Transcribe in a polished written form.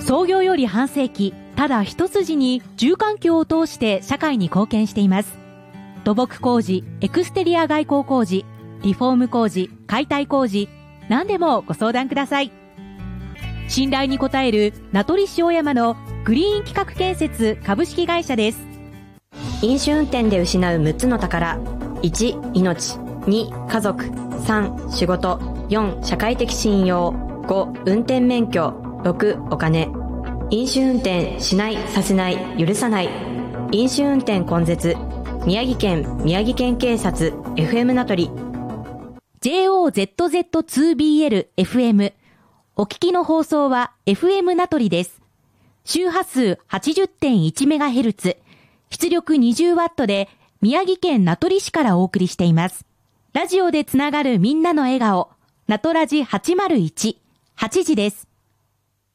創業より半世紀、ただ一筋に住環境を通して社会に貢献しています。土木工事、エクステリア外交工事、リフォーム工事、解体工事、何でもご相談ください。信頼に応える名取塩山のグリーン企画建設株式会社です。 飲酒運転で失う6つの宝。1、命。2、家族。3、仕事。4、社会的信用。5、運転免許。6、お金。飲酒運転しない、させない、許さない。飲酒運転根絶。宮城県警察 FM 名取。 JOZZ2BL FM。お聞きの放送は FM 名取です。周波数 80.1MHz、出力 20W で宮城県名取市からお送りしています。ラジオでつながるみんなの笑顔、名取ラジ801、8時です。